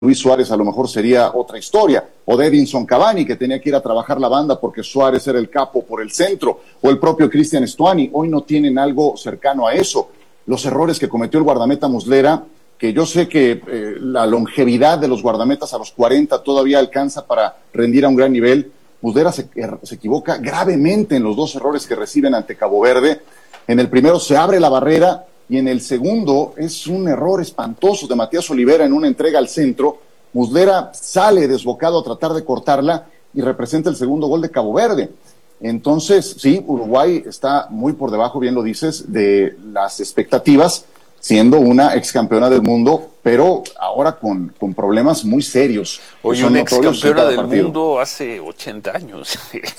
Luis Suárez a lo mejor sería otra historia, o de Edinson Cavani, que tenía que ir a trabajar la banda porque Suárez era el capo por el centro, o el propio Cristian Stuani. Hoy no tienen algo cercano a eso. Los errores que cometió el guardameta Muslera, que yo sé que la longevidad de los guardametas a los 40 todavía alcanza para rendir a un gran nivel. Muslera se equivoca gravemente en los dos errores que reciben ante Cabo Verde. En el primero se abre la barrera, y en el segundo es un error espantoso de Matías Olivera en una entrega al centro. Muslera sale desbocado a tratar de cortarla y representa el segundo gol de Cabo Verde. Entonces, sí, Uruguay está muy por debajo, bien lo dices, de las expectativas, siendo una ex campeona del mundo, pero ahora con problemas muy serios. Oye, una ex campeona del mundo hace 80 años.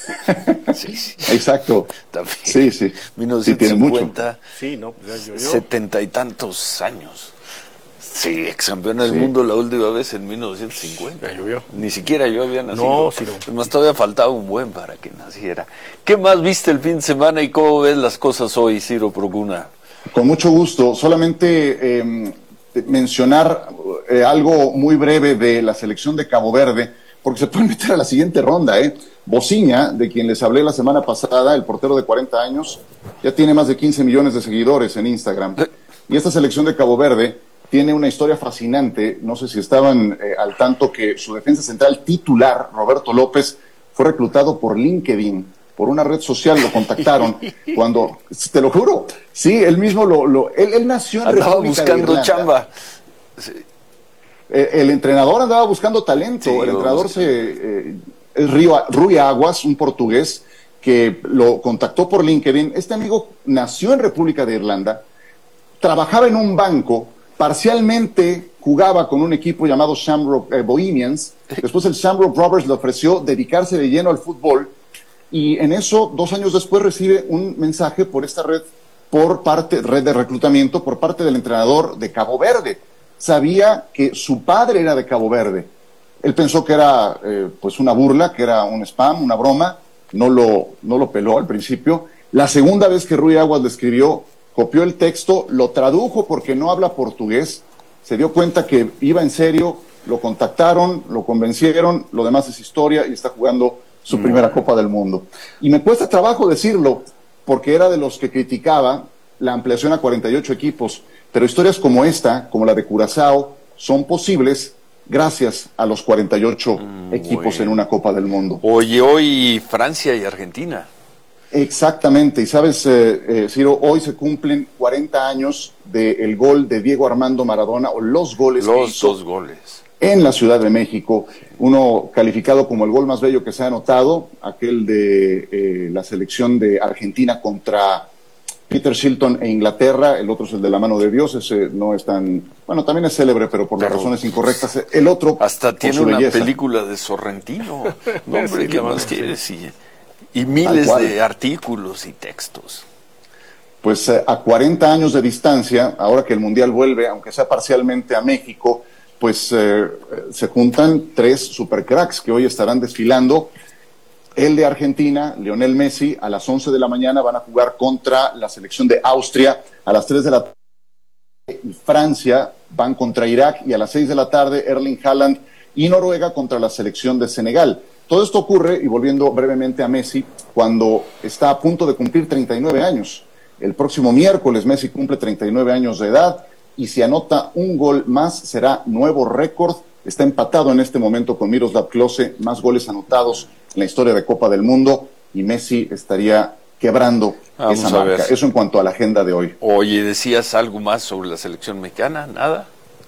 Sí, sí. Exacto. También. Sí, sí. 1950, sí, no, pues ya 70 y tantos años. Sí, ex campeona del mundo la última vez en 1950. Ya llovió. Ni siquiera yo había nacido. No, sí, no. Además, todavía faltaba un buen para que naciera. ¿Qué más viste el fin de semana y cómo ves las cosas hoy, Ciro Procuna? Con mucho gusto. Solamente mencionar algo muy breve de la selección de Cabo Verde, porque se pueden meter a la siguiente ronda. Bociña, de quien les hablé la semana pasada, el portero de 40 años, ya tiene más de 15 millones de seguidores en Instagram. Y esta selección de Cabo Verde tiene una historia fascinante. No sé si estaban al tanto que su defensa central titular, Roberto López, fue reclutado por LinkedIn, por una red social. Lo contactaron cuando, te lo juro, sí, él mismo él nació en andaba República buscando de Irlanda. chamba. Sí. El entrenador andaba buscando talento. Sí, el entrenador es Rui Aguas, un portugués que lo contactó por LinkedIn. Este amigo nació en República de Irlanda, trabajaba en un banco, parcialmente jugaba con un equipo llamado Shamrock Bohemians. Después el Shamrock Rovers le ofreció dedicarse de lleno al fútbol, y en eso, 2 años después, recibe un mensaje por esta red de reclutamiento, por parte del entrenador de Cabo Verde. Sabía que su padre era de Cabo Verde. Él pensó que era pues una burla, que era un spam, una broma. No lo peló al principio. La segunda vez que Rui Aguas le escribió, copió el texto, lo tradujo porque no habla portugués, se dio cuenta que iba en serio, lo contactaron, lo convencieron, lo demás es historia, y está jugando su primera Copa del Mundo. Y me cuesta trabajo decirlo, porque era de los que criticaba la ampliación a 48 equipos, pero historias como esta, como la de Curazao, son posibles gracias a los 48 equipos en una Copa del Mundo. Oye, hoy Francia y Argentina. Exactamente, y sabes, Ciro, hoy se cumplen 40 años del gol de Diego Armando Maradona, o los goles que hizo. Los 2 goles. En la Ciudad de México, uno calificado como el gol más bello que se ha anotado, aquel de la selección de Argentina contra Peter Shilton e Inglaterra. El otro es el de la mano de Dios. Ese no es tan, bueno, también es célebre, pero por las razones incorrectas. El otro, hasta tiene una belleza. Película de Sorrentino. No, hombre, Sí, ¿qué más quieres? Y miles de artículos y textos. Pues a 40 años de distancia, ahora que el Mundial vuelve, aunque sea parcialmente a México, pues se juntan 3 supercracks que hoy estarán desfilando. El de Argentina, Lionel Messi, a las 11 de la mañana van a jugar contra la selección de Austria. A las 3 de la tarde, Francia van contra Irak, y a las 6 de la tarde, Erling Haaland y Noruega contra la selección de Senegal. Todo esto ocurre, y volviendo brevemente a Messi, cuando está a punto de cumplir 39 años. El próximo miércoles Messi cumple 39 años de edad, y si anota un gol más será nuevo récord. Está empatado en este momento con Miroslav Klose, más goles anotados en la historia de Copa del Mundo, y Messi estaría quebrando esa marca. Eso en cuanto a la agenda de hoy. Oye, ¿decías algo más sobre la selección mexicana? ¿Nada?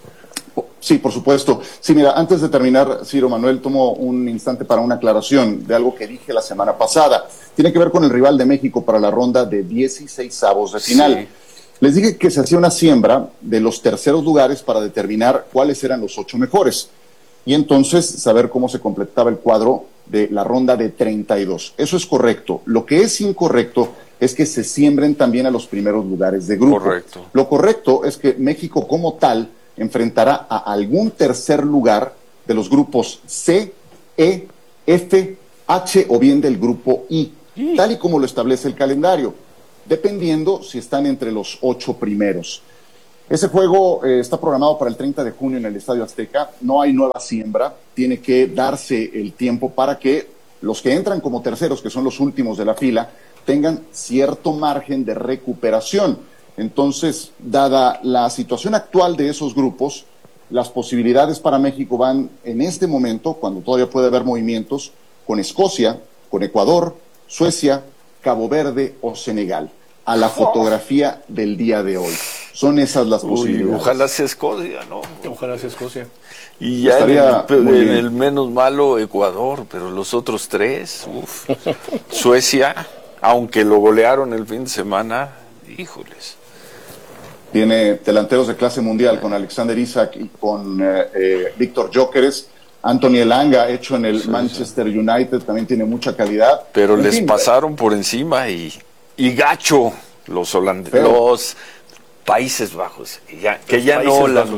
Sí, por supuesto. Sí, mira, antes de terminar, Ciro, Manuel, tomo un instante para una aclaración de algo que dije la semana pasada. Tiene que ver con el rival de México para la ronda de 16avos de final. Sí. Les dije que se hacía una siembra de los terceros lugares para determinar cuáles eran los 8 mejores, y entonces saber cómo se completaba el cuadro de la ronda de 32. Eso es correcto. Lo que es incorrecto es que se siembren también a los primeros lugares de grupo. Correcto. Lo correcto es que México como tal enfrentará a algún tercer lugar de los grupos C, E, F, H o bien del grupo I, tal y como lo establece el calendario, dependiendo si están entre los 8 primeros. Ese juego está programado para el 30 de junio en el Estadio Azteca. No hay nueva siembra. Tiene que darse el tiempo para que los que entran como terceros, que son los últimos de la fila, tengan cierto margen de recuperación. Entonces, dada la situación actual de esos grupos, las posibilidades para México van en este momento, cuando todavía puede haber movimientos, con Escocia, con Ecuador, Suecia, Cabo Verde o Senegal, a la fotografía del día de hoy. Son esas las posibilidades. Ojalá sea Escocia, ¿no? Ojalá sea Escocia. Y ya en el menos malo Ecuador, pero los otros tres, Suecia, aunque lo golearon el fin de semana, híjoles. Tiene delanteros de clase mundial con Alexander Isak y con Víctor Gyökeres. Anthony Elanga, hecho en el Manchester United, también tiene mucha calidad. Pero les pasaron por encima y gacho los holandeses, los Países Bajos, que ya no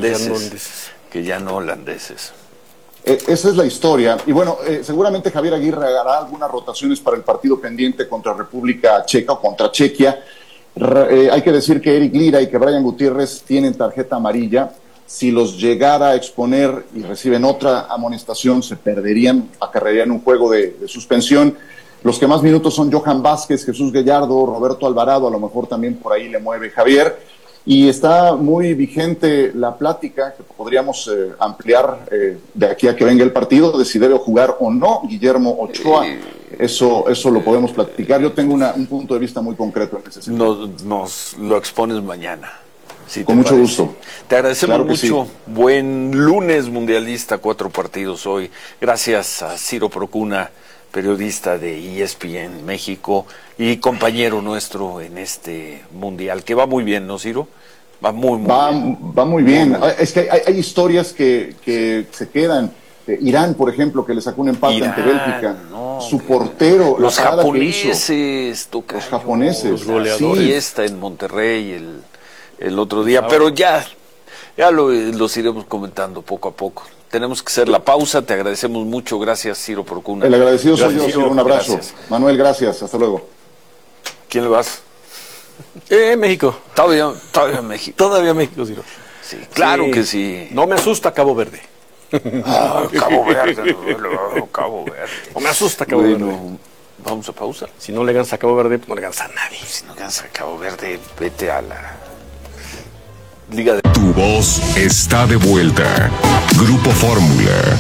holandeses. Esa es la historia. Y bueno, seguramente Javier Aguirre hará algunas rotaciones para el partido pendiente contra República Checa o contra Chequia. Hay que decir que Eric Lira y que Brian Gutiérrez tienen tarjeta amarilla. Si los llegara a exponer y reciben otra amonestación, se perderían, acarrearían un juego de suspensión. Los que más minutos son Johan Vázquez, Jesús Gallardo, Roberto Alvarado, a lo mejor también por ahí le mueve Javier. Y está muy vigente la plática que podríamos ampliar de aquí a que venga el partido, de si debe jugar o no Guillermo Ochoa. Eso lo podemos platicar. Yo tengo un punto de vista muy concreto en ese sentido. Nos lo expones mañana. Si Con mucho gusto. Te agradecemos mucho. Sí. Buen lunes mundialista, 4 partidos hoy. Gracias a Ciro Procuna, periodista de ESPN México y compañero nuestro en este mundial, que va muy bien, ¿no, Ciro? Va muy bien. Va muy bien. Es que hay historias que se quedan. Irán, por ejemplo, que le sacó un empate ante Bélgica. Su portero, los japoneses, los goleadores. Sí, está en Monterrey el otro día, pero ya los iremos comentando poco a poco. Tenemos que hacer la pausa, te agradecemos mucho, gracias Ciro Procuna. El agradecido soy yo, Ciro, un abrazo. Gracias. Manuel, gracias, hasta luego. ¿Quién le vas? México. Todavía México. Todavía México, Ciro. Sí, claro que sí. No me asusta Cabo Verde. Cabo Verde. No me asusta Cabo Verde. Vamos a pausa. Si no le ganas a Cabo Verde, no le ganas a nadie. Si no ganas a Cabo Verde, vete a la Liga de... Tu voz está de vuelta. Grupo Fórmula.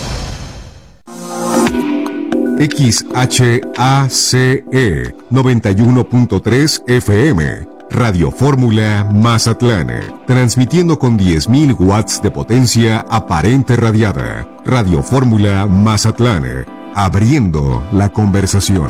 XHACE 91.3 FM. Radio Fórmula Mazatlán. Transmitiendo con 10.000 watts de potencia aparente radiada. Radio Fórmula Mazatlán. Abriendo la conversación.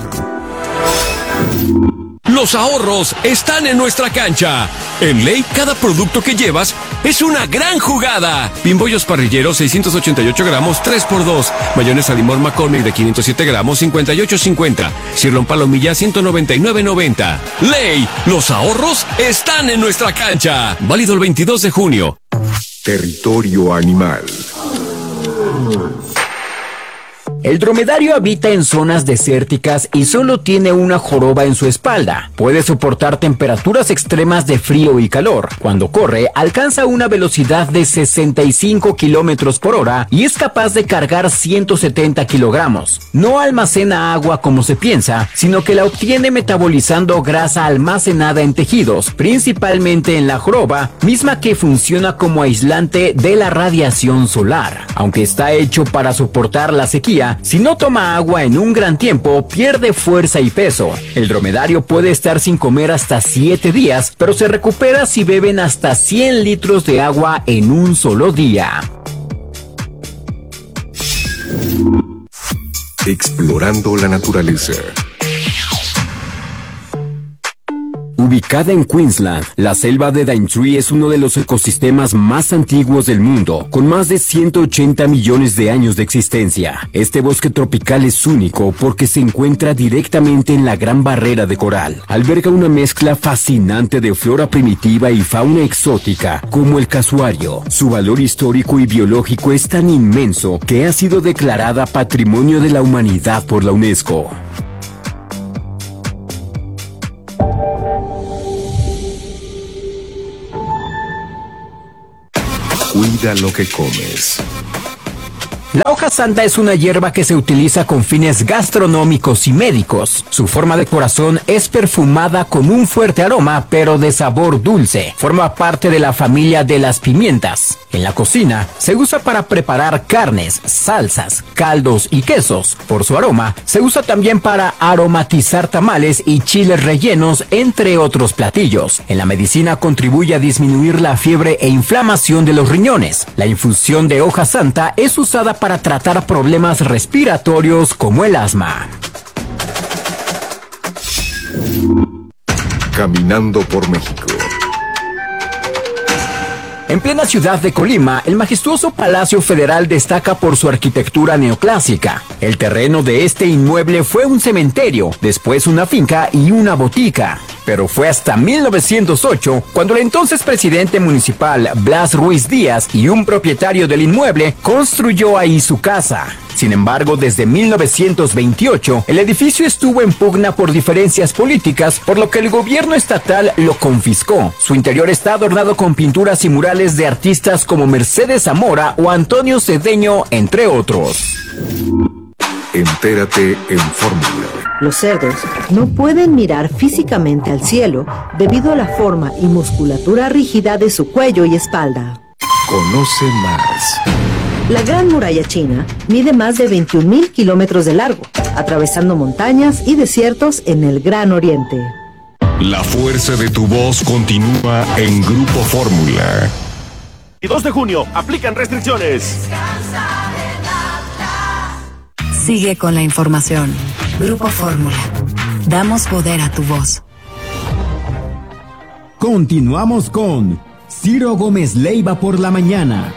Los ahorros están en nuestra cancha. En Ley, cada producto que llevas es una gran jugada. Bimbollos parrilleros, 688 gramos, 3x2. Mayonesa limón McCormick de 507 gramos, 58.50. Cirlón palomilla, 199.90. Ley, los ahorros están en nuestra cancha. Válido el 22 de junio. Territorio animal. El dromedario habita en zonas desérticas y solo tiene una joroba en su espalda. Puede soportar temperaturas extremas de frío y calor. Cuando corre, alcanza una velocidad de 65 kilómetros por hora y es capaz de cargar 170 kilogramos. No almacena agua como se piensa, sino que la obtiene metabolizando grasa almacenada en tejidos, principalmente en la joroba, misma que funciona como aislante de la radiación solar. Aunque está hecho para soportar la sequía, si no toma agua en un gran tiempo, pierde fuerza y peso. El dromedario puede estar sin comer hasta 7 días, pero se recupera si beben hasta 100 litros de agua en un solo día. Explorando la naturaleza. Ubicada en Queensland, la selva de Daintree es uno de los ecosistemas más antiguos del mundo, con más de 180 millones de años de existencia. Este bosque tropical es único porque se encuentra directamente en la Gran Barrera de Coral. Alberga una mezcla fascinante de flora primitiva y fauna exótica, como el casuario. Su valor histórico y biológico es tan inmenso que ha sido declarada Patrimonio de la Humanidad por la UNESCO. Cuida lo que comes. La hoja santa es una hierba que se utiliza con fines gastronómicos y médicos. Su forma de corazón es perfumada con un fuerte aroma, pero de sabor dulce. Forma parte de la familia de las pimientas. En la cocina se usa para preparar carnes, salsas, caldos y quesos. Por su aroma, se usa también para aromatizar tamales y chiles rellenos, entre otros platillos. En la medicina contribuye a disminuir la fiebre e inflamación de los riñones. La infusión de hoja santa es usada para tratar problemas respiratorios como el asma. Caminando por México. En plena ciudad de Colima, el majestuoso Palacio Federal destaca por su arquitectura neoclásica. El terreno de este inmueble fue un cementerio, después una finca y una botica. Pero fue hasta 1908 cuando el entonces presidente municipal Blas Ruiz Díaz y un propietario del inmueble construyó ahí su casa. Sin embargo, desde 1928, el edificio estuvo en pugna por diferencias políticas, por lo que el gobierno estatal lo confiscó. Su interior está adornado con pinturas y murales de artistas como Mercedes Zamora o Antonio Cedeño, entre otros. Entérate en Fórmula. Los cerdos no pueden mirar físicamente al cielo debido a la forma y musculatura rígida de su cuello y espalda. Conoce más. La Gran Muralla China mide más de 21,000 kilómetros de largo, atravesando montañas y desiertos en el Gran Oriente. La fuerza de tu voz continúa en Grupo Fórmula. Y 2 de junio, aplican restricciones. Sigue con la información. Grupo Fórmula. Damos poder a tu voz. Continuamos con Ciro Gómez Leiva por la mañana.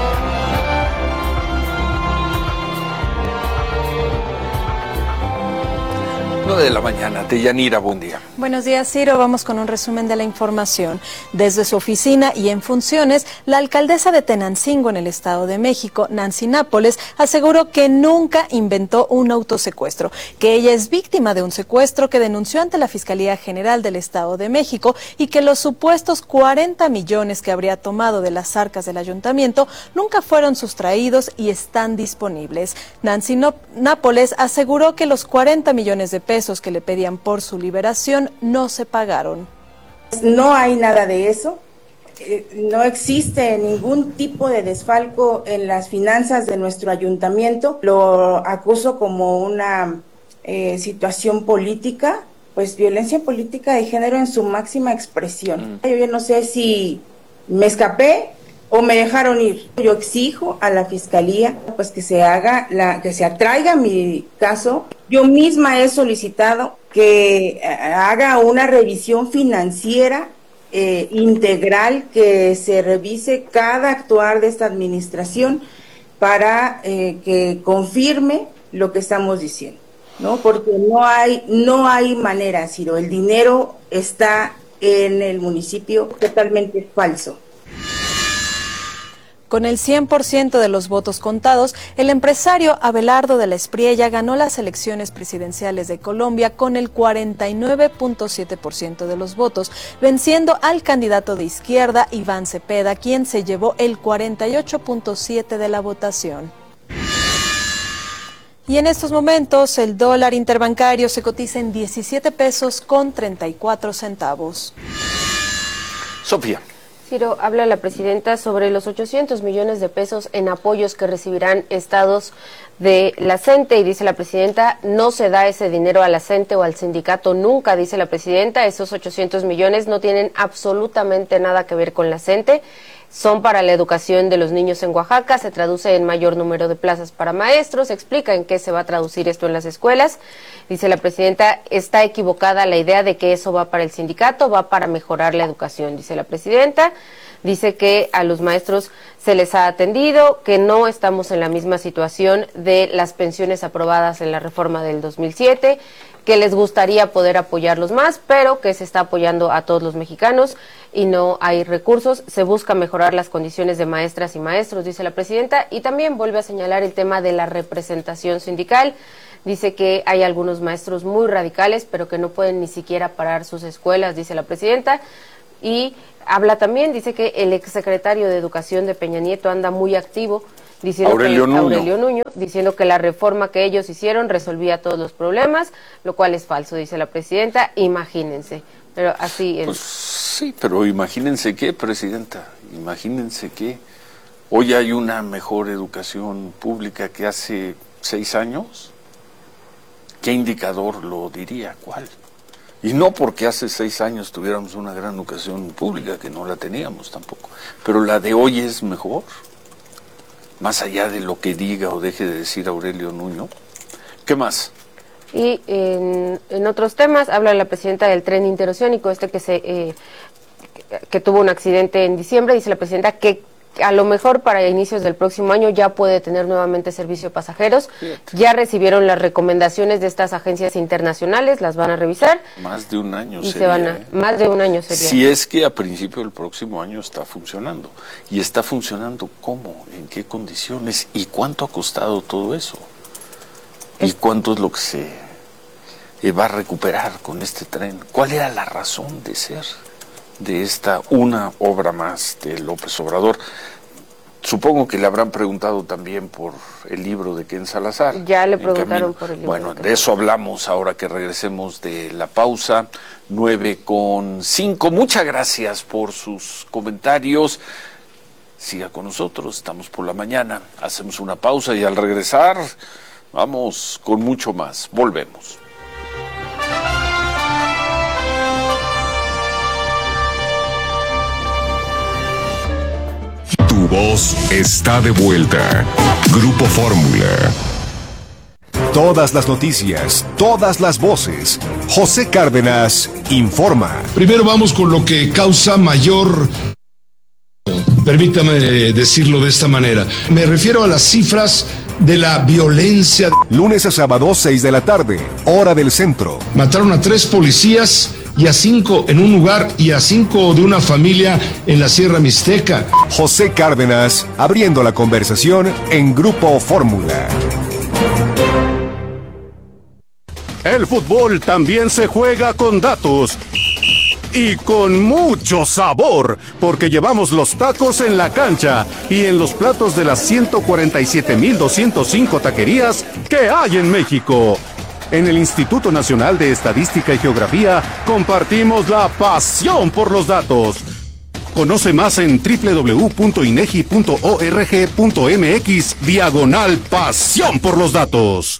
9 de la mañana. Deyanira, buen día. Buenos días, Ciro. Vamos con un resumen de la información. Desde su oficina y en funciones, la alcaldesa de Tenancingo, en el Estado de México, Nancy Nápoles, aseguró que nunca inventó un autosecuestro, que ella es víctima de un secuestro que denunció ante la Fiscalía General del Estado de México y que los supuestos 40 millones que habría tomado de las arcas del ayuntamiento nunca fueron sustraídos y están disponibles. Nancy Nápoles aseguró que los 40 millones de pesos que le pedían por su liberación no se pagaron. No hay nada de eso, no existe ningún tipo de desfalco en las finanzas de nuestro ayuntamiento. Lo acuso como una situación política, pues violencia política de género en su máxima expresión. Yo ya no sé si me escapé o me dejaron ir. Yo exijo a la Fiscalía pues que se atraiga mi caso. Yo misma he solicitado que haga una revisión financiera integral, que se revise cada actuar de esta administración para que confirme lo que estamos diciendo, ¿no? Porque no hay manera, Ciro. El dinero está en el municipio, totalmente falso. Con el 100% de los votos contados, el empresario Abelardo de la Espriella ganó las elecciones presidenciales de Colombia con el 49.7% de los votos, venciendo al candidato de izquierda Iván Cepeda, quien se llevó el 48.7% de la votación. Y en estos momentos, el dólar interbancario se cotiza en 17 pesos con 34 centavos. Sofía. Ciro, habla la presidenta sobre los 800 millones de pesos en apoyos que recibirán estados de la CENTE y dice la presidenta, no se da ese dinero a la CENTE o al sindicato nunca, dice la presidenta, esos 800 millones no tienen absolutamente nada que ver con la CENTE, son para la educación de los niños en Oaxaca, se traduce en mayor número de plazas para maestros, explica en qué se va a traducir esto en las escuelas. Dice la presidenta, está equivocada la idea de que eso va para el sindicato, va para mejorar la educación, dice la presidenta. Dice que a los maestros se les ha atendido, que no estamos en la misma situación de las pensiones aprobadas en la reforma del 2007, que les gustaría poder apoyarlos más, pero que se está apoyando a todos los mexicanos y no hay recursos. Se busca mejorar las condiciones de maestras y maestros, dice la presidenta, y también vuelve a señalar el tema de la representación sindical. Dice que hay algunos maestros muy radicales, pero que no pueden ni siquiera parar sus escuelas, dice la presidenta. y habla también, dice que el exsecretario de Educación de Peña Nieto anda muy activo, diciendo Aurelio Nuño, diciendo que la reforma que ellos hicieron resolvía todos los problemas, lo cual es falso, dice la presidenta. Imagínense, pero así pues sí, pero imagínense qué, presidenta, imagínense qué. Hoy hay una mejor educación pública que hace 6 años. ¿Qué indicador lo diría? ¿Cuál? Y no porque hace 6 años tuviéramos una gran educación pública, que no la teníamos tampoco, pero la de hoy es mejor. Más allá de lo que diga o deje de decir Aurelio Nuño. ¿Qué más? Y en otros temas, habla la presidenta del tren interoceánico, que tuvo un accidente en diciembre. Dice la presidenta que a lo mejor para inicios del próximo año ya puede tener nuevamente servicio de pasajeros. Ya recibieron las recomendaciones de estas agencias internacionales, las van a revisar. Más de un año y sería. Más de un año sería. Si es que a principio del próximo año está funcionando. ¿Y está funcionando cómo? ¿En qué condiciones? ¿Y cuánto ha costado todo eso? ¿Y cuánto es lo que se va a recuperar con este tren? ¿Cuál era la razón de ser de esta una obra más de López Obrador? Supongo que le habrán preguntado también por el libro de Ken Salazar. Ya le preguntaron por el libro. Bueno, de eso hablamos ahora que regresemos de la pausa. 9:05. Muchas gracias por sus comentarios. Siga con nosotros, estamos por la mañana. Hacemos una pausa y al regresar vamos con mucho más. Volvemos. Tu voz está de vuelta. Grupo Fórmula. Todas las noticias, todas las voces. José Cárdenas informa. Primero vamos con lo que causa mayor... Permítame decirlo de esta manera. Me refiero a las cifras de la violencia. Lunes a sábado, 6 de la tarde, hora del centro. Mataron a 3 policías y a 5 en un lugar y a 5 de una familia en la Sierra Mixteca. José Cárdenas, abriendo la conversación en Grupo Fórmula. El fútbol también se juega con datos. Y con mucho sabor, porque llevamos los tacos en la cancha y en los platos de las 147,205 taquerías que hay en México. En el Instituto Nacional de Estadística y Geografía compartimos la pasión por los datos. Conoce más en www.inegi.org.mx/pasión por los datos.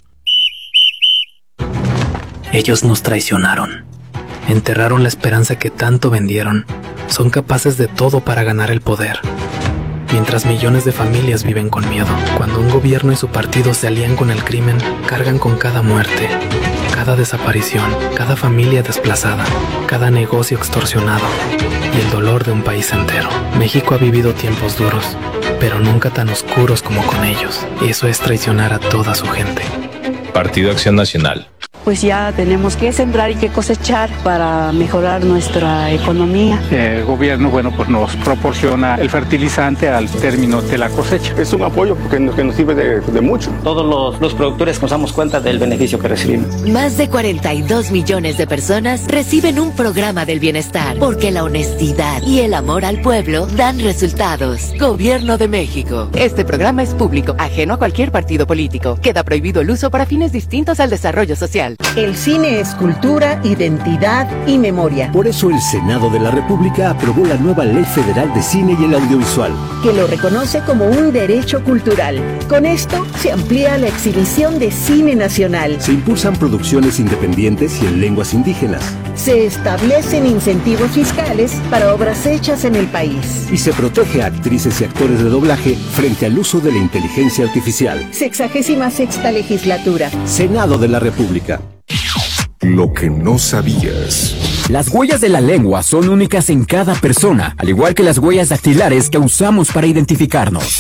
Ellos nos traicionaron. Enterraron la esperanza que tanto vendieron. Son capaces de todo para ganar el poder. Mientras millones de familias viven con miedo. Cuando un gobierno y su partido se alían con el crimen, cargan con cada muerte, cada desaparición, cada familia desplazada, cada negocio extorsionado y el dolor de un país entero. México ha vivido tiempos duros, pero nunca tan oscuros como con ellos. Eso es traicionar a toda su gente. Partido Acción Nacional. Pues ya tenemos que sembrar y que cosechar para mejorar nuestra economía. El gobierno, pues nos proporciona el fertilizante al término de la cosecha. Es un apoyo que nos sirve de mucho. Todos los productores nos damos cuenta del beneficio que recibimos. Más de 42 millones de personas reciben un programa del bienestar, porque la honestidad y el amor al pueblo dan resultados. Gobierno de México. Este programa es público, ajeno a cualquier partido político. Queda prohibido el uso para fines distintos al desarrollo social. El cine es cultura, identidad y memoria. Por eso el Senado de la República aprobó la nueva Ley Federal de Cine y el Audiovisual, que lo reconoce como un derecho cultural. Con esto se amplía la exhibición de cine nacional. Se impulsan producciones independientes y en lenguas indígenas. Se establecen incentivos fiscales para obras hechas en el país. Y se protege a actrices y actores de doblaje frente al uso de la inteligencia artificial. 66ª legislatura. Senado de la República. Lo que no sabías. Las huellas de la lengua son únicas en cada persona, al igual que las huellas dactilares que usamos para identificarnos.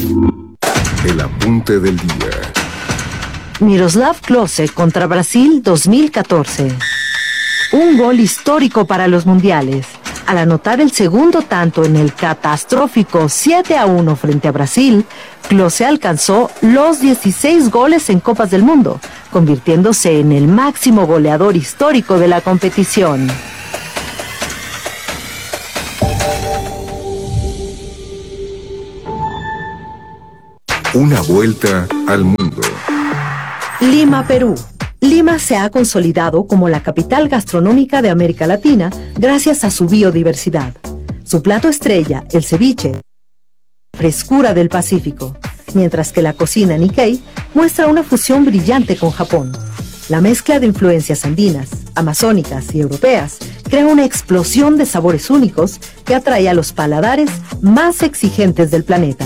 El apunte del día. Miroslav Klose contra Brasil 2014. Un gol histórico para los mundiales. Al anotar el segundo tanto en el catastrófico 7-1 frente a Brasil, Klose alcanzó los 16 goles en Copas del Mundo, convirtiéndose en el máximo goleador histórico de la competición. Una vuelta al mundo. Lima, Perú. Lima se ha consolidado como la capital gastronómica de América Latina gracias a su biodiversidad. Su plato estrella, el ceviche, frescura del Pacífico, mientras que la cocina Nikkei muestra una fusión brillante con Japón. La mezcla de influencias andinas, amazónicas y europeas crea una explosión de sabores únicos que atrae a los paladares más exigentes del planeta.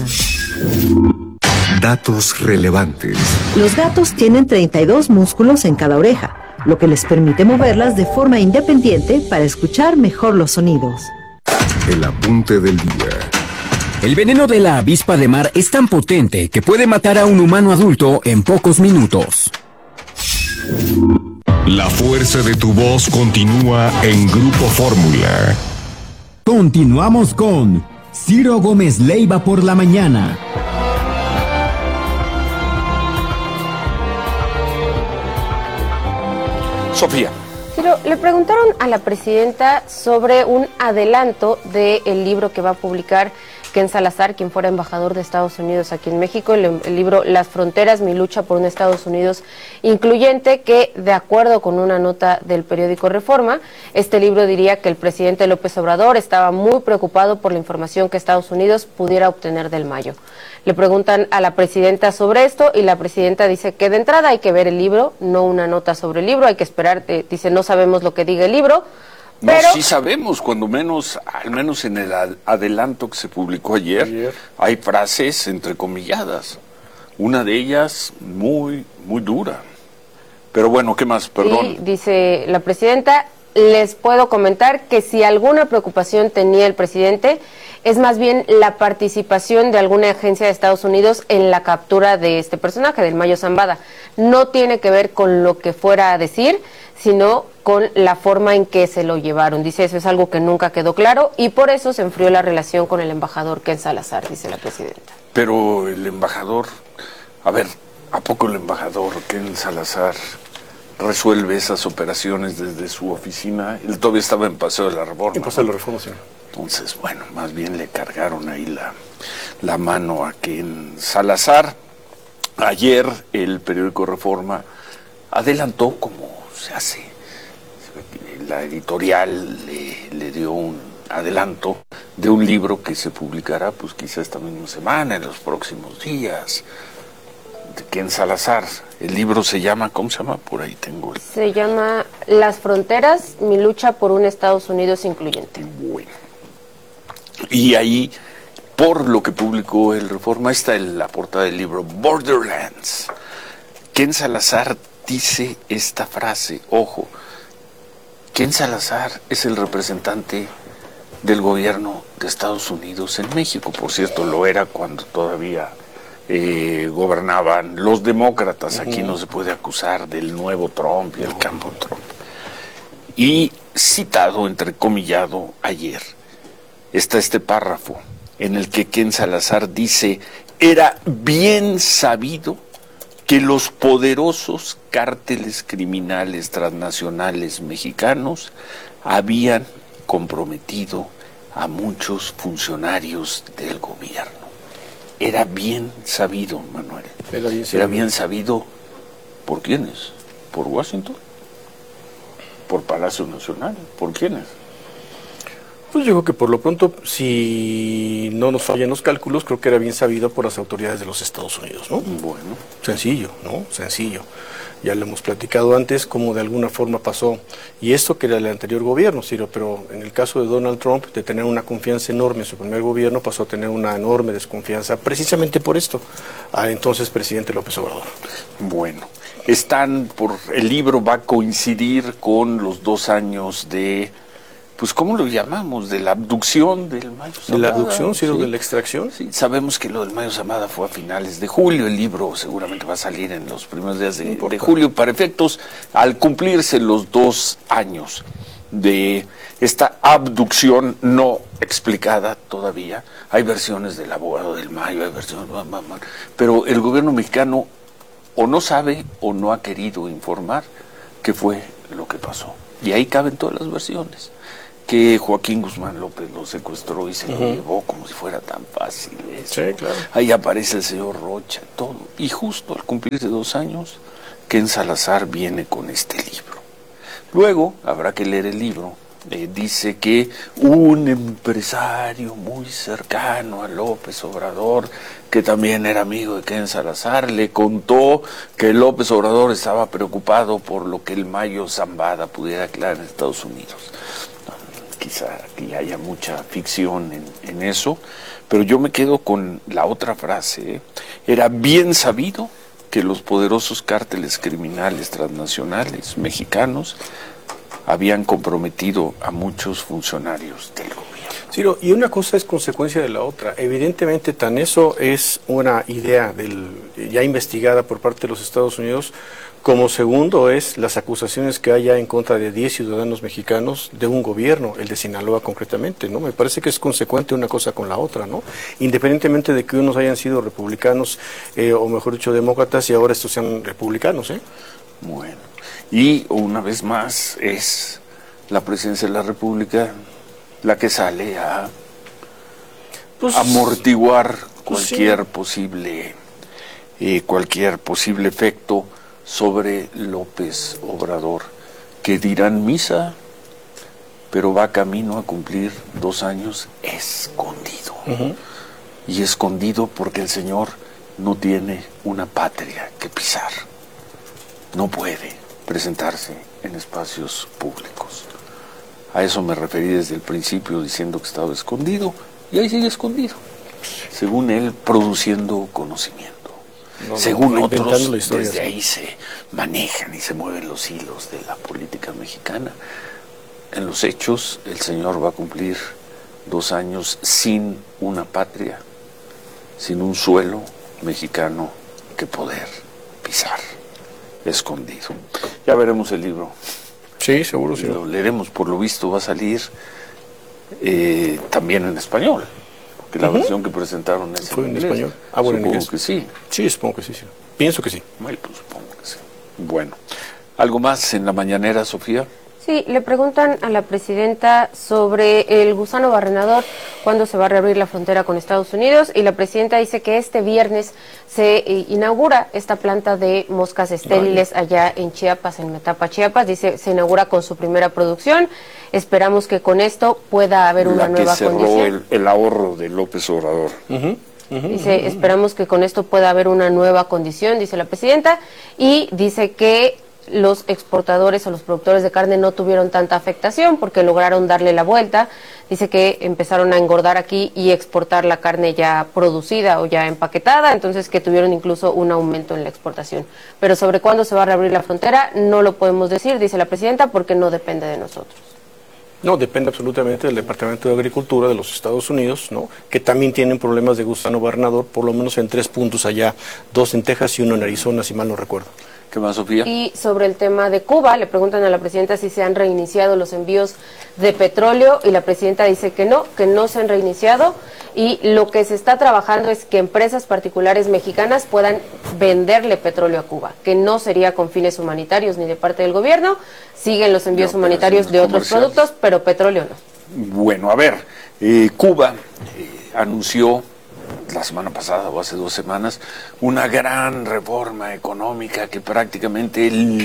Datos relevantes. Los gatos tienen 32 músculos en cada oreja, lo que les permite moverlas de forma independiente para escuchar mejor los sonidos. El apunte del día. El veneno de la avispa de mar es tan potente que puede matar a un humano adulto en pocos minutos. La fuerza de tu voz continúa en Grupo Fórmula. Continuamos con Ciro Gómez Leiva por la mañana. Sofía. Ciro, le preguntaron a la presidenta sobre un adelanto del libro que va a publicar Ken Salazar, quien fuera embajador de Estados Unidos aquí en México, el libro Las Fronteras, mi lucha por un Estados Unidos incluyente, que de acuerdo con una nota del periódico Reforma, este libro diría que el presidente López Obrador estaba muy preocupado por la información que Estados Unidos pudiera obtener del Mayo. Le preguntan a la presidenta sobre esto y la presidenta dice que de entrada hay que ver el libro, no una nota sobre el libro, hay que esperar, dice no sabemos lo que diga el libro. No, pero sí sabemos, cuando menos, al menos en el adelanto que se publicó ayer, hay frases entrecomilladas. Una de ellas muy, muy dura. Pero bueno, ¿qué más? Perdón. Sí, dice la presidenta, les puedo comentar que si alguna preocupación tenía el presidente, es más bien la participación de alguna agencia de Estados Unidos en la captura de este personaje, del Mayo Zambada. No tiene que ver con lo que fuera a decir, sino con la forma en que se lo llevaron. Dice, eso es algo que nunca quedó claro y por eso se enfrió la relación con el embajador Ken Salazar, dice la presidenta. Pero el embajador, a ver, ¿a poco el embajador Ken Salazar resuelve esas operaciones desde su oficina? Él todavía estaba en Paseo de la Reforma. En Paseo de la Reforma, sí. Entonces, bueno, más bien le cargaron ahí la mano a Ken Salazar. Ayer el periódico Reforma adelantó, como se hace, la editorial le dio un adelanto de un libro que se publicará pues quizá esta misma semana, en los próximos días, de Ken Salazar. El libro se llama, ¿cómo se llama? Por ahí tengo el... Se llama Las Fronteras, mi lucha por un Estados Unidos incluyente. Bueno. Y ahí, por lo que publicó el Reforma, está en la portada del libro Borderlands. Ken Salazar dice esta frase, ojo, Ken Salazar es el representante del gobierno de Estados Unidos en México. Por cierto, lo era cuando todavía gobernaban los demócratas. Aquí no se puede acusar del nuevo Trump y el campo Trump. Y citado, entrecomillado, ayer, está este párrafo en el que Ken Salazar dice, era bien sabido que los poderosos cárteles criminales transnacionales mexicanos habían comprometido a muchos funcionarios del gobierno. Era bien sabido, Manuel. Era bien sabido. ¿Por quiénes? ¿Por Washington? ¿Por Palacio Nacional? ¿Por quiénes? Pues yo creo que por lo pronto, si no nos fallan los cálculos, creo que era bien sabido por las autoridades de los Estados Unidos, ¿no? Bueno. Sencillo, ¿no? Sencillo. Ya lo hemos platicado antes, cómo de alguna forma pasó, y esto que era el anterior gobierno, Ciro, pero en el caso de Donald Trump, de tener una confianza enorme en su primer gobierno, pasó a tener una enorme desconfianza, precisamente por esto, al entonces presidente López Obrador. Bueno, el libro va a coincidir con los 2 años de... Pues, ¿cómo lo llamamos? De la abducción del Mayo Zambada. ¿De la abducción, sí, de la extracción? Sí, sabemos que lo del Mayo Zambada fue a finales de julio. El libro seguramente va a salir en los primeros días de julio. Para efectos, al cumplirse los 2 años de esta abducción no explicada todavía, hay versiones del abogado del Mayo, hay versiones... Pero el gobierno mexicano o no sabe o no ha querido informar qué fue lo que pasó. Y ahí caben todas las versiones. que Joaquín Guzmán López lo secuestró y se lo llevó como si fuera tan fácil eso. Sí, claro. Ahí aparece el señor Rocha, todo. Y justo al cumplirse 2 años, Ken Salazar viene con este libro. Luego, habrá que leer el libro, dice que un empresario muy cercano a López Obrador, que también era amigo de Ken Salazar, le contó que López Obrador estaba preocupado por lo que el Mayo Zambada pudiera crear en Estados Unidos. Quizá aquí haya mucha ficción en eso, pero yo me quedo con la otra frase. Era bien sabido que los poderosos cárteles criminales transnacionales mexicanos habían comprometido a muchos funcionarios del gobierno. Ciro, y una cosa es consecuencia de la otra. Evidentemente, tan eso es una idea ya investigada por parte de los Estados Unidos, como segundo es las acusaciones que hay ya en contra de 10 ciudadanos mexicanos de un gobierno, el de Sinaloa concretamente, ¿no? Me parece que es consecuente una cosa con la otra, ¿no? Independientemente de que unos hayan sido republicanos, o mejor dicho, demócratas, y ahora estos sean republicanos, ¿eh? Bueno, y una vez más es la presidencia de la República la que sale a amortiguar cualquier posible efecto sobre López Obrador, que dirán misa, pero va camino a cumplir 2 años escondido. Y escondido porque el señor no tiene una patria que pisar. No puede presentarse en espacios públicos. A eso me referí desde el principio, diciendo que estaba escondido, y ahí sigue escondido, según él, produciendo conocimiento. Según otros, desde ahí se manejan y se mueven los hilos de la política mexicana. En los hechos, el señor va a cumplir 2 años sin una patria, sin un suelo mexicano que poder pisar, escondido. Ya veremos el libro. Sí, seguro, sí. Lo leeremos, por lo visto va a salir también en español. Que la versión que presentaron es en español. Ah, bueno, supongo en inglés. Que sí. Sí, supongo que sí, sí. Pienso que sí. Bueno, pues supongo que sí. Bueno, ¿algo más en la mañanera, Sofía? Sí, le preguntan a la presidenta sobre el gusano barrenador, cuándo se va a reabrir la frontera con Estados Unidos, y la presidenta dice que este viernes se inaugura esta planta de moscas estériles allá en Chiapas, en Metapa, Chiapas. Dice, se inaugura con su primera producción. Esperamos que con esto pueda haber una nueva condición. El ahorro de López Obrador. Dice, esperamos que con esto pueda haber una nueva condición, dice la presidenta, y dice que los exportadores o los productores de carne no tuvieron tanta afectación porque lograron darle la vuelta. Dice que empezaron a engordar aquí y exportar la carne ya producida o ya empaquetada, entonces que tuvieron incluso un aumento en la exportación. Pero sobre cuándo se va a reabrir la frontera no lo podemos decir, dice la presidenta, porque no depende de nosotros. No, depende absolutamente del Departamento de Agricultura de los Estados Unidos, ¿no? Que también tienen problemas de gusano barrenador, por lo menos en 3 puntos allá, 2 en Texas y 1 en Arizona, si mal no recuerdo. ¿Qué más, Sofía? Y sobre el tema de Cuba, le preguntan a la presidenta si se han reiniciado los envíos de petróleo, y la presidenta dice que no se han reiniciado, y lo que se está trabajando es que empresas particulares mexicanas puedan venderle petróleo a Cuba, que no sería con fines humanitarios ni de parte del gobierno. Siguen los envíos humanitarios de otros productos, pero petróleo no. Bueno, a ver, Cuba anunció la semana pasada o hace 2 semanas una gran reforma económica que prácticamente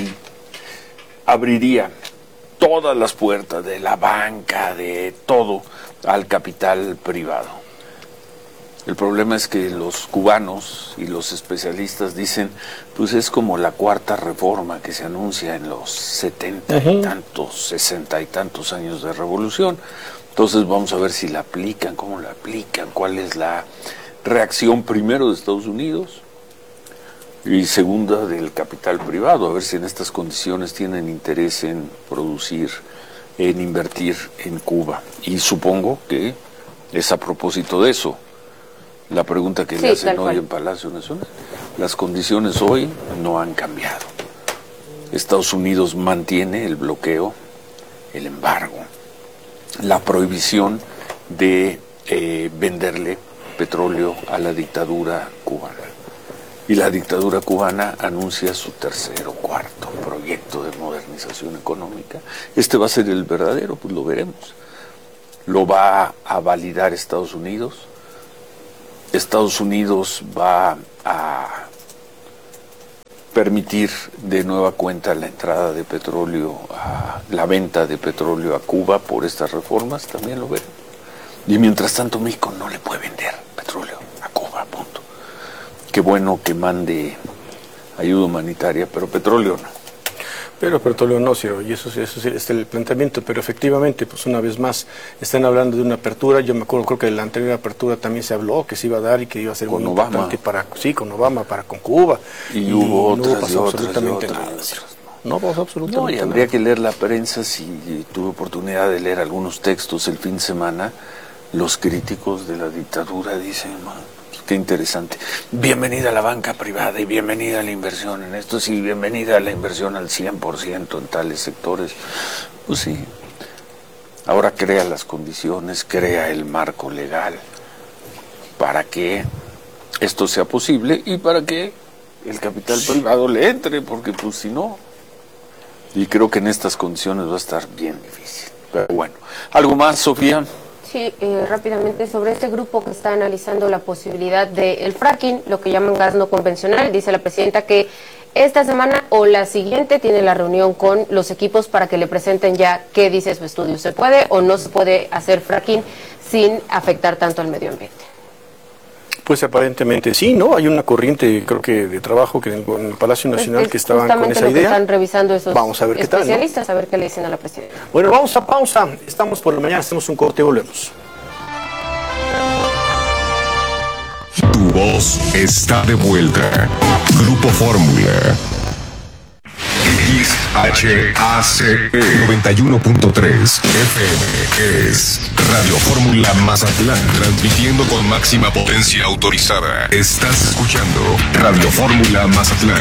abriría todas las puertas de la banca, de todo, al capital privado. El problema es que los cubanos y los especialistas dicen, pues es como la 4ª reforma que se anuncia en los 70 y tantos, 60 y tantos años de revolución. Entonces vamos a ver si la aplican, cómo la aplican, cuál es la reacción primero de Estados Unidos y segunda del capital privado, a ver si en estas condiciones tienen interés en producir, en invertir en Cuba. Y supongo que es a propósito de eso la pregunta que le hacen hoy en Palacio Nacional. Las condiciones hoy no han cambiado. Estados Unidos mantiene el bloqueo, el embargo, la prohibición de venderle petróleo a la dictadura cubana. Y la dictadura cubana anuncia su 3º o 4º proyecto de modernización económica. Este va a ser el verdadero, pues lo veremos. lo va a validar Estados Unidos. Estados Unidos va a permitir de nueva cuenta la entrada de petróleo, la venta de petróleo a Cuba por estas reformas, también lo veremos. Y mientras tanto México no le puede vender petróleo a Cuba, punto. Qué bueno que mande ayuda humanitaria, pero petróleo no. Pero petróleo no, Ciro, y eso es el planteamiento, pero efectivamente, pues una vez más, están hablando de una apertura. Yo me acuerdo, creo que de la anterior apertura también se habló que se iba a dar y que iba a ser con muy Obama. Importante con Obama, con Cuba. Y hubo otras, no pasó absolutamente otras. nada, Ciro. No pasó absolutamente nada. No, y habría que leer la prensa. Si tuve oportunidad de leer algunos textos el fin de semana, los críticos de la dictadura dicen, qué interesante. Bienvenida a la banca privada y bienvenida a la inversión en esto, sí, bienvenida a la inversión al 100% en tales sectores. Pues sí. Ahora crea las condiciones, crea el marco legal para que esto sea posible y para que el capital privado le entre, porque pues si no. Y creo que en estas condiciones va a estar bien difícil. Pero bueno, ¿algo más, Sofía? Sí, rápidamente sobre este grupo que está analizando la posibilidad del fracking, lo que llaman gas no convencional. Dice la presidenta que esta semana o la siguiente tiene la reunión con los equipos para que le presenten ya qué dice su estudio. ¿Se puede o no se puede hacer fracking sin afectar tanto al medio ambiente? Pues aparentemente sí, ¿no? Hay una corriente, creo que de trabajo que en el Palacio Nacional que estaban con esa idea. Están revisando esos vamos a ver especialistas, qué tal, ¿no? A ver qué le dicen a la presidenta. Bueno, vamos a pausa. Estamos por la mañana, hacemos un corte y volvemos. Tu voz está de vuelta. Grupo Fórmula. XHACE 91.3 FM es Radio Fórmula Mazatlán, transmitiendo con máxima potencia autorizada. Estás escuchando Radio Fórmula Mazatlán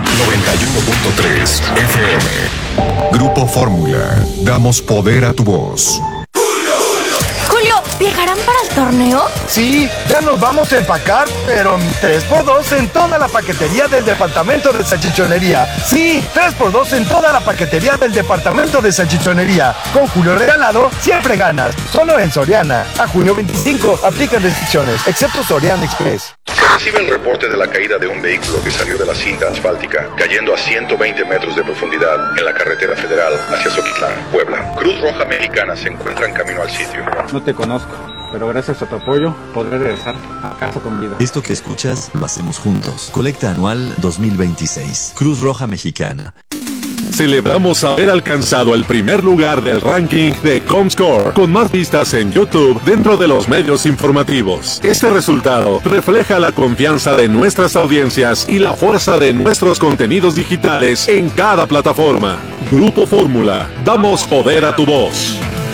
91.3 FM. Grupo Fórmula, damos poder a tu voz. Julio, ¿viajarán para el torneo? Sí, ya nos vamos a empacar, pero 3x2 en toda la paquetería del departamento de salchichonería. Sí, 3x2 en toda la paquetería del departamento de salchichonería. Con Julio regalado, siempre ganas. Solo en Soriana. A junio 25, aplican restricciones, excepto Soriana Express. Se recibe el reporte de la caída de un vehículo que salió de la cinta asfáltica, cayendo a 120 metros de profundidad en la carretera federal hacia Zoquitlán, Puebla. Cruz Roja Mexicana se encuentra en camino al sitio. No te conozco, pero gracias a tu apoyo podré regresar a casa con vida. Esto que escuchas lo hacemos juntos. Colecta anual 2026. Cruz Roja Mexicana. Celebramos haber alcanzado el primer lugar del ranking de Comscore, con más vistas en YouTube dentro de los medios informativos. Este resultado refleja la confianza de nuestras audiencias y la fuerza de nuestros contenidos digitales en cada plataforma. Grupo Fórmula, damos poder a tu voz.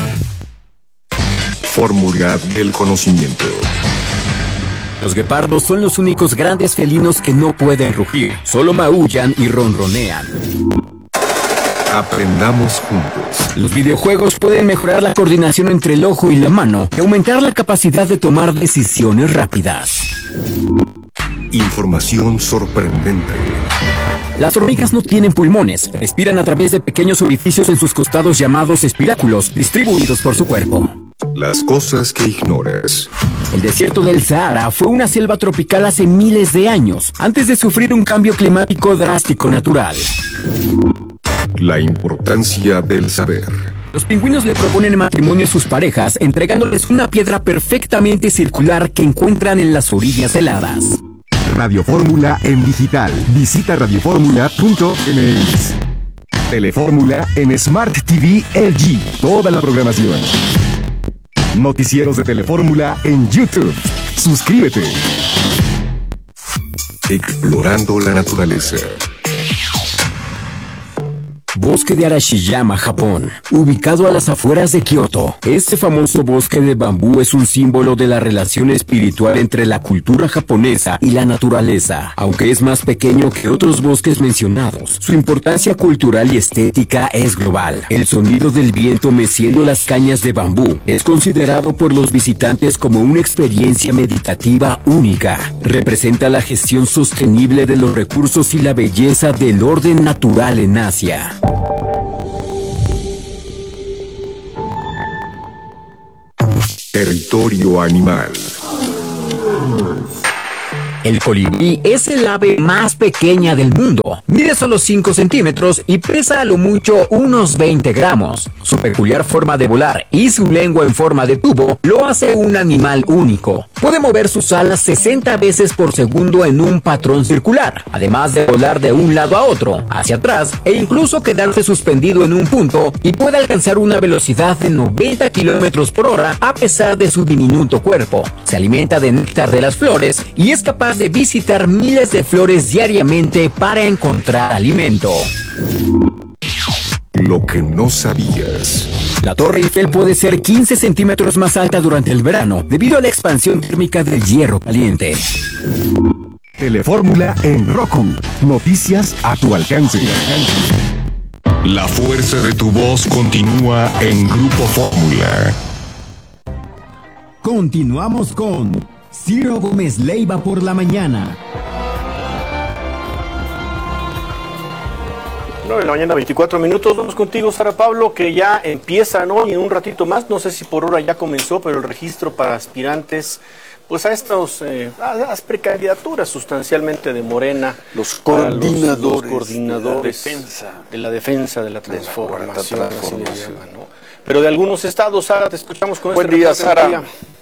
Fórmula del conocimiento. Los guepardos son los únicos grandes felinos que no pueden rugir, solo maullan y ronronean. Aprendamos juntos. Los videojuegos pueden mejorar la coordinación entre el ojo y la mano y aumentar la capacidad de tomar decisiones rápidas. Información sorprendente. Las hormigas no tienen pulmones, respiran a través de pequeños orificios en sus costados llamados espiráculos, distribuidos por su cuerpo. Las cosas que ignoras. El desierto del Sahara fue una selva tropical hace miles de años, antes de sufrir un cambio climático drástico natural. La importancia del saber. Los pingüinos le proponen matrimonio a sus parejas, entregándoles una piedra perfectamente circular que encuentran en las orillas heladas. Radio Fórmula en digital. Visita radioformula.mx. Telefórmula en Smart TV LG. Toda la programación. Noticieros de Telefórmula en YouTube. Suscríbete. Explorando la naturaleza. Bosque de Arashiyama, Japón, ubicado a las afueras de Kioto. Este famoso bosque de bambú es un símbolo de la relación espiritual entre la cultura japonesa y la naturaleza. Aunque es más pequeño que otros bosques mencionados, su importancia cultural y estética es global. El sonido del viento meciendo las cañas de bambú es considerado por los visitantes como una experiencia meditativa única. Representa la gestión sostenible de los recursos y la belleza del orden natural en Asia. Territorio animal. El colibrí es el ave más pequeña del mundo. Mide solo 5 centímetros y pesa a lo mucho unos 20 gramos. Su peculiar forma de volar y su lengua en forma de tubo lo hace un animal único. Puede mover sus alas 60 veces por segundo en un patrón circular, además de volar de un lado a otro, hacia atrás e incluso quedarse suspendido en un punto, y puede alcanzar una velocidad de 90 kilómetros por hora a pesar de su diminuto cuerpo. Se alimenta de néctar de las flores y es capaz de visitar miles de flores diariamente para encontrar alimento. Lo que no sabías. La Torre Eiffel puede ser 15 centímetros más alta durante el verano debido a la expansión térmica del hierro caliente. Telefórmula en Roku. Noticias a tu alcance. La fuerza de tu voz continúa en Grupo Fórmula. Continuamos con Ciro Gómez Leiva por la mañana. 9 de la mañana, 24 minutos. Vamos contigo, Sara Pablo, que ya empiezan hoy en un ratito más. No sé si por hora ya comenzó, pero el registro para aspirantes pues a estos a las precandidaturas sustancialmente de Morena, los coordinadores, los coordinadores de la defensa de la transformación, así le llaman, ¿no? Pero de algunos estados. Sara, te escuchamos con buen día, Sara.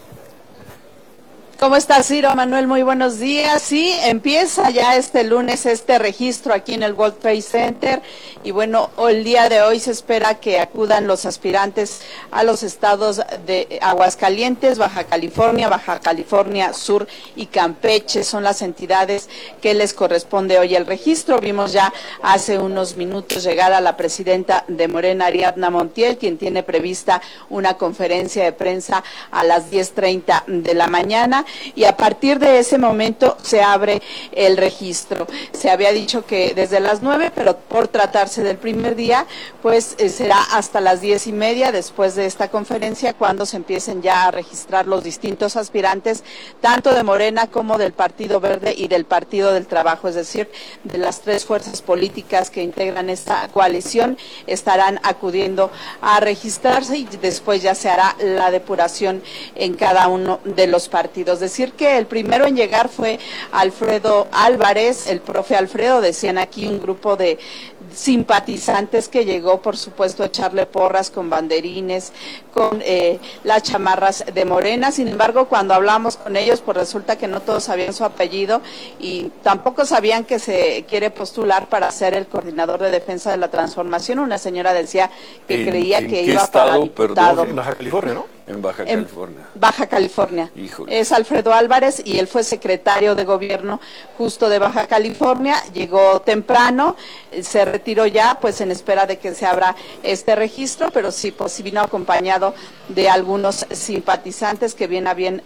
¿Cómo estás, Ciro? Manuel, muy buenos días. Sí, empieza ya este lunes este registro aquí en el World Trade Center y bueno, el día de hoy se espera que acudan los aspirantes a los estados de Aguascalientes, Baja California Sur y Campeche. Son las entidades que les corresponde hoy el registro. Vimos ya hace unos minutos llegar a la presidenta de Morena, Ariadna Montiel, quien tiene prevista una conferencia de prensa a las 10:30 de la mañana. Y a partir de ese momento se abre el registro. Se había dicho que desde las 9, pero por tratarse del primer día, pues será hasta las 10:30 después de esta conferencia cuando se empiecen ya a registrar los distintos aspirantes, tanto de Morena como del Partido Verde y del Partido del Trabajo, es decir, de las tres fuerzas políticas que integran esta coalición, estarán acudiendo a registrarse y después ya se hará la depuración en cada uno de los partidos. Decir que el primero en llegar fue Alfredo Álvarez, el profe Alfredo, decían aquí un grupo de simpatizantes que llegó, por supuesto, a echarle porras con banderines, con las chamarras de Morena. Sin embargo, cuando hablamos con ellos, pues resulta que no todos sabían su apellido y tampoco sabían que se quiere postular para ser el coordinador de defensa de la transformación. Una señora decía que creía que iba para diputado. En Baja California, ¿no? En Baja California. Baja California. Híjole. Es Alfredo Álvarez y él fue secretario de gobierno justo de Baja California. Llegó temprano, se retiró ya, pues en espera de que se abra este registro, pero sí, pues vino acompañado de algunos simpatizantes que bien a bien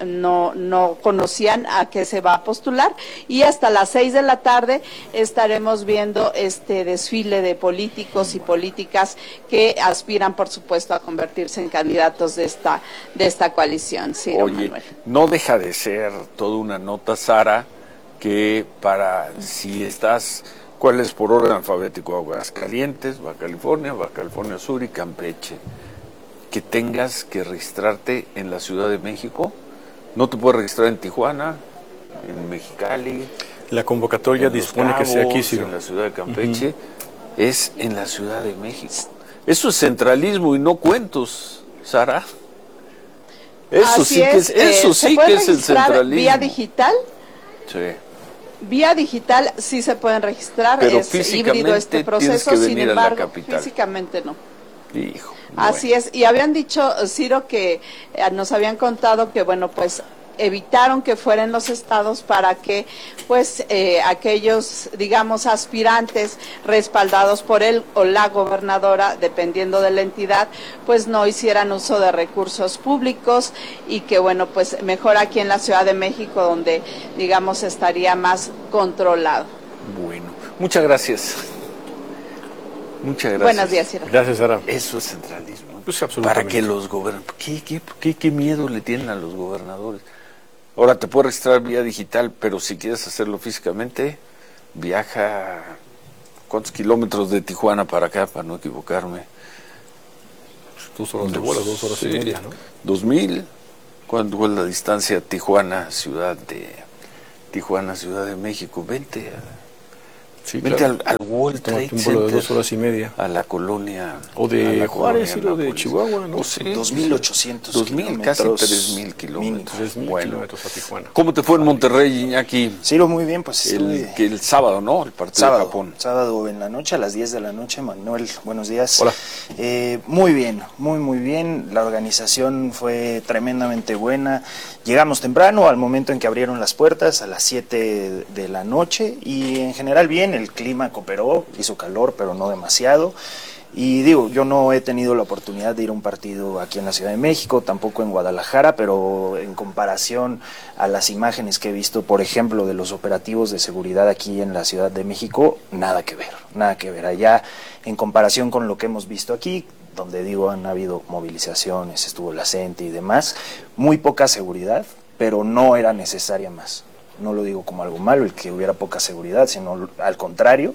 no conocían a qué se va a postular. Y hasta las 6 de la tarde estaremos viendo este desfile de políticos y políticas que aspiran, por supuesto, a convertirse en candidatos de esta coalición. Sí, oye, Manuel, no deja de ser toda una nota, Sara, que para si estás, ¿cuál es por orden alfabético? Aguascalientes, Baja California Sur y Campeche, que tengas que registrarte en la Ciudad de México. No te puedes registrar en Tijuana, en Mexicali. La convocatoria dispone que sea aquí, en la Ciudad de Campeche, es en la Ciudad de México. Eso es centralismo y no cuentos, Sara. Eso sí que es el centralismo. ¿Vía digital? Sí. Vía digital sí se pueden registrar, pero es híbrido este proceso, sin embargo, físicamente no. Hijo. Así es, y habían dicho, Ciro, que nos habían contado que, bueno, pues evitaron que fueran los estados para que pues aquellos, digamos, aspirantes respaldados por él o la gobernadora, dependiendo de la entidad, pues no hicieran uso de recursos públicos y que, bueno, pues mejor aquí en la Ciudad de México, donde, digamos, estaría más controlado. Bueno, muchas gracias. Muchas gracias. Buenos días, Ciro. Gracias, Sara. Eso es centralismo. Pues absolutamente. Para que los gobernadores... ¿Qué miedo le tienen a los gobernadores? Ahora te puedes registrar vía digital, pero si quieres hacerlo físicamente, viaja... ¿Cuántos kilómetros de Tijuana para acá, para no equivocarme? 2 horas de vuelo, 2 horas y media, ¿no? 2000. ¿Cuánto es la distancia Tijuana, Ciudad de México? Vente al World Trade un vuelo de Center, 2 horas y media. a la colonia. O de Juárez y lo de Chihuahua, ¿no? Sí, 2.800 2.000, casi kilómetros. 3.000 kilómetros. 3.000 kilómetros a Tijuana. ¿Cómo te fue en Monterrey, Iñaki? Sí, muy bien, pues el sábado, ¿no? El partido de Japón. Sábado en la noche, a las 10 de la noche. Manuel, buenos días. Hola. Muy bien, muy bien. La organización fue tremendamente buena. Llegamos temprano, al momento en que abrieron las puertas, a las 7 de la noche, y en general bien, el clima cooperó, hizo calor, pero no demasiado. Y digo, yo no he tenido la oportunidad de ir a un partido aquí en la Ciudad de México, tampoco en Guadalajara, pero en comparación a las imágenes que he visto, por ejemplo, de los operativos de seguridad aquí en la Ciudad de México, nada que ver. Allá, en comparación con lo que hemos visto aquí, donde digo, han habido movilizaciones, estuvo la CENTE y demás, muy poca seguridad, pero no era necesaria más. No lo digo como algo malo el que hubiera poca seguridad, sino al contrario.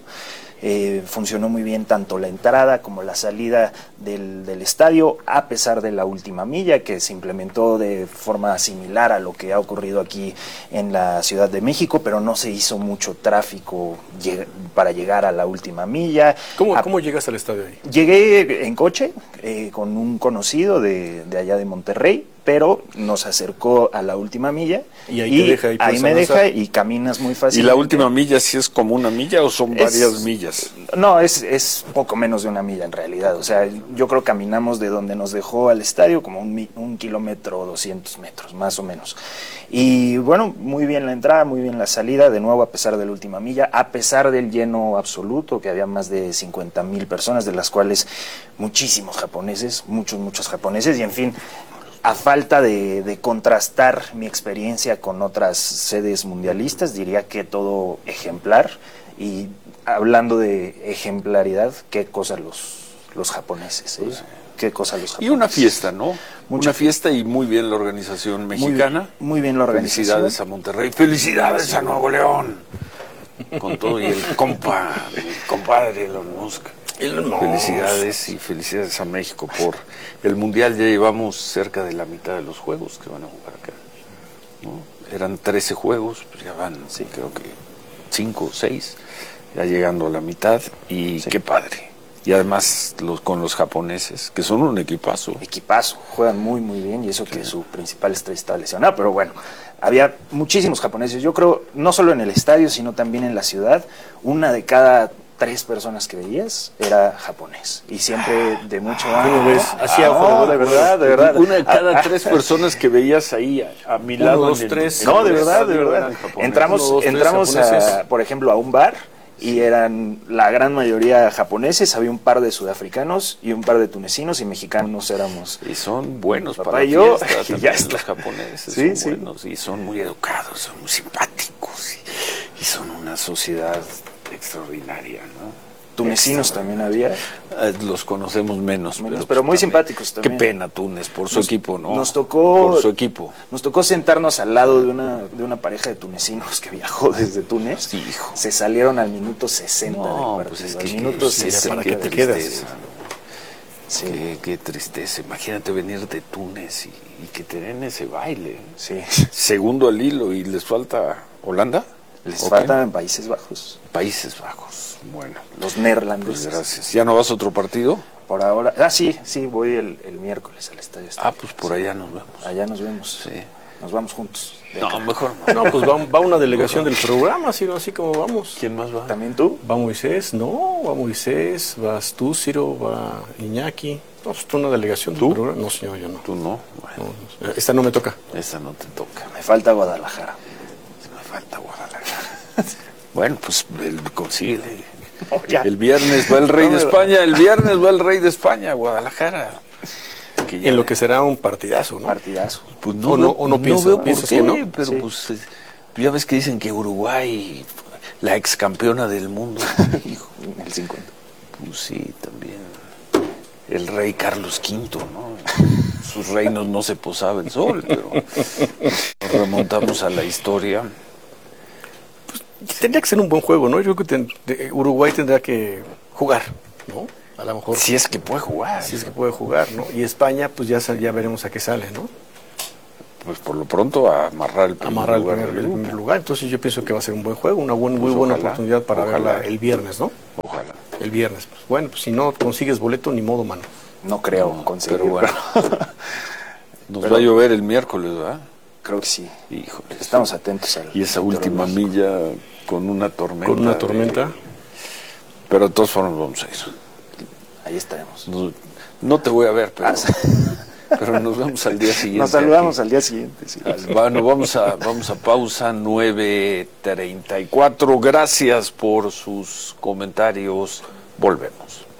Funcionó muy bien tanto la entrada como la salida del estadio, a pesar de la última milla, que se implementó de forma similar a lo que ha ocurrido aquí en la Ciudad de México, pero no se hizo mucho tráfico para llegar a la última milla. ¿Cómo llegas al estadio ahí? Llegué en coche con un conocido de allá de Monterrey, pero nos acercó a la última milla y ahí me deja y caminas muy fácil. ¿Y la última milla sí es como una milla o son varias millas? No, es poco menos de una milla en realidad. O sea, yo creo que caminamos de donde nos dejó al estadio como un kilómetro o 200 metros, más o menos. Y bueno, muy bien la entrada, muy bien la salida, de nuevo a pesar de la última milla, a pesar del lleno absoluto, que había más de 50,000 personas, de las cuales muchísimos japoneses, muchos japoneses, y en fin, a falta de contrastar mi experiencia con otras sedes mundialistas, diría que todo ejemplar. Y hablando de ejemplaridad, qué cosa los japoneses, ¿eh? Qué cosa los japoneses. Y una fiesta, ¿no? Una fiesta y muy bien la organización mexicana. Muy bien la organización. Felicidades a Monterrey, felicidades a Nuevo León. Con todo y el compadre Elon Musk. Felicidades y felicidades a México por el Mundial. Ya llevamos cerca de la mitad de los juegos que van a jugar acá, ¿no? Eran 13 juegos, pues ya van, creo que 5 o 6, ya llegando a la mitad, y qué padre. Y además con los japoneses, que son un equipazo. Juegan muy bien, y eso que su principal estrella está lesionado, pero bueno, había muchísimos japoneses. Yo creo, no solo en el estadio, sino también en la ciudad, una de cada 3 personas que veías era japonés, y siempre de mucho de verdad. Una de cada 3 personas que veías ahí a mi lado. 2, 3. No, de verdad. Entramos por ejemplo, a un bar, y eran la gran mayoría japoneses. Había un par de sudafricanos y un par de tunecinos, y mexicanos éramos. Y son buenos papá para y yo, fiesta, ya está. Los japoneses son buenos y son muy educados, son muy simpáticos y son una sociedad extraordinaria, ¿no? Tunecinos también había. Los conocemos menos, pero muy simpáticos también. Qué pena Túnez por su equipo, ¿no? Nos tocó por su equipo. Nos tocó sentarnos al lado de una pareja de tunecinos que viajó desde Túnez. Sí, hijo. Se salieron al minuto 60 del partido. Pues es al que minuto 60 qué te tristeza. Qué tristeza. Imagínate venir de Túnez y que te den ese baile. Sí. Segundo al hilo, y les falta Holanda. Les faltan Países Bajos. Países Bajos, bueno. Los neerlandeses. Pues gracias. ¿Ya no vas a otro partido? Por ahora, sí, voy el miércoles al estadio. Pues por allá nos vemos. Allá nos vemos. Sí. Nos vamos juntos. No, mejor no. No, pues va una delegación del programa, así como vamos. ¿Quién más va? ¿También tú? Va Moisés, va Moisés, vas tú, Ciro, va Iñaki. No, pues tú una delegación del programa. No, señor, yo no. ¿Tú no? Bueno. No, esta no me toca. Esta no te toca. Me falta Guadalajara. Bueno, pues consíguele. El viernes va el rey de España, a Guadalajara. En lo que será un partidazo, ¿no? Pues no, no piensas que no. Pero sí. Pues ya ves que dicen que Uruguay, la ex campeona del mundo. El 50. Pues sí, también. El rey Carlos V, ¿no? Sus reinos no se posaba el sol, pero nos remontamos a la historia. Tendría que ser un buen juego, ¿no? Yo creo que Uruguay tendrá que jugar, ¿no? A lo mejor. Si es que puede jugar. Si es que puede jugar, ¿no? Y España, pues ya veremos a qué sale, ¿no? pues por lo pronto a amarrar el primer lugar. Entonces yo pienso que va a ser un buen juego, una muy buena oportunidad para verla el viernes, ¿no? Ojalá. El viernes. Pues, bueno, pues si no consigues boleto, ni modo, mano. No creo conseguir. Pero bueno. Nos va a llover el miércoles, ¿verdad? Creo que sí. Híjole. Estamos atentos al... Y esa última milla con una tormenta. Con una tormenta. Pero de todas formas vamos a ir. Ahí estaremos. No te voy a ver, pero nos vemos al día siguiente. Nos saludamos al día siguiente. Sí. Bueno, vamos a pausa 9:34. Gracias por sus comentarios. Volvemos.